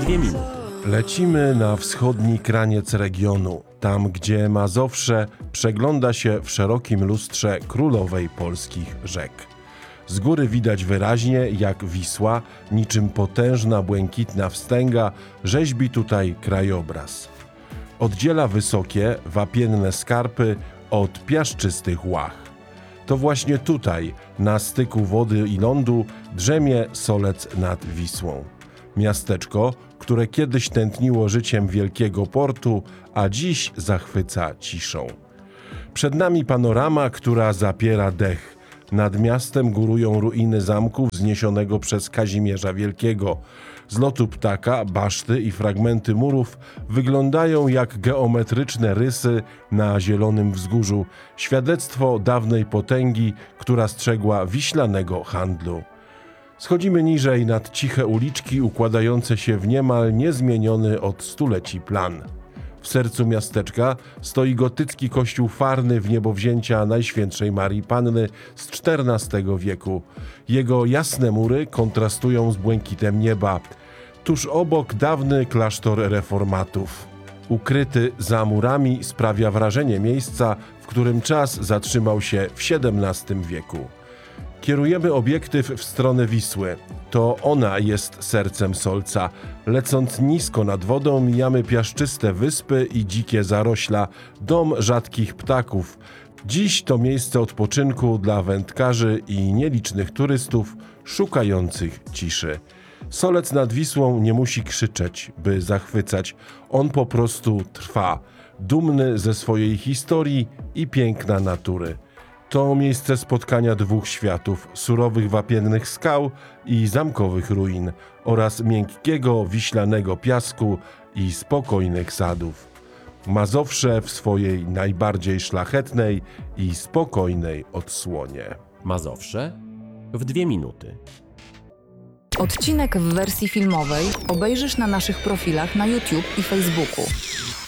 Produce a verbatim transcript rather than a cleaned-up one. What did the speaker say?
dwie minuty. Lecimy na wschodni kraniec regionu, tam gdzie Mazowsze przegląda się w szerokim lustrze królowej polskich rzek. Z góry widać wyraźnie, jak Wisła, niczym potężna błękitna wstęga, rzeźbi tutaj krajobraz. Oddziela wysokie, wapienne skarpy od piaszczystych łach. To właśnie tutaj, na styku wody i lądu, drzemie Solec nad Wisłą. Miasteczko, które kiedyś tętniło życiem wielkiego portu, a dziś zachwyca ciszą. Przed nami panorama, która zapiera dech. Nad miastem górują ruiny zamku wzniesionego przez Kazimierza Wielkiego. Z lotu ptaka, baszty i fragmenty murów wyglądają jak geometryczne rysy na zielonym wzgórzu, świadectwo dawnej potęgi, która strzegła wiślanego handlu. Schodzimy niżej nad ciche uliczki układające się w niemal niezmieniony od stuleci plan. W sercu miasteczka stoi gotycki kościół farny w niebowzięcia Najświętszej Marii Panny z czternastego wieku. Jego jasne mury kontrastują z błękitem nieba. Tuż obok dawny klasztor reformatów. Ukryty za murami sprawia wrażenie miejsca, w którym czas zatrzymał się w siedemnastym wieku. Kierujemy obiektyw w stronę Wisły. To ona jest sercem Solca. Lecąc nisko nad wodą mijamy piaszczyste wyspy i dzikie zarośla, dom rzadkich ptaków. Dziś to miejsce odpoczynku dla wędkarzy i nielicznych turystów szukających ciszy. Solec nad Wisłą nie musi krzyczeć, by zachwycać. On po prostu trwa, dumny ze swojej historii i piękna natury. To miejsce spotkania dwóch światów, surowych wapiennych skał i zamkowych ruin oraz miękkiego, wiślanego piasku i spokojnych sadów. Mazowsze w swojej najbardziej szlachetnej i spokojnej odsłonie. Mazowsze w dwie minuty. Odcinek w wersji filmowej obejrzysz na naszych profilach na YouTube i Facebooku.